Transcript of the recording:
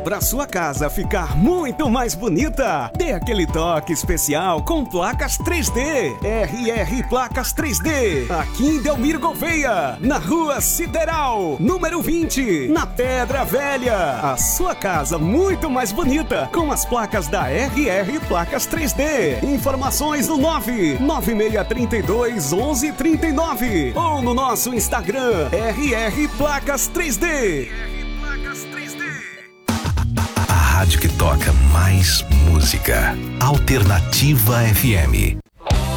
Para sua casa ficar muito mais bonita, dê aquele toque especial com placas 3D. RR Placas 3D, aqui em Delmiro Gouveia, na Rua Sideral, número 20, na Pedra Velha. A sua casa muito mais bonita com as placas da RR Placas 3D. Informações no 99632 1139 ou no nosso Instagram RR Placas 3D. A rádio que toca mais música. Alternativa FM.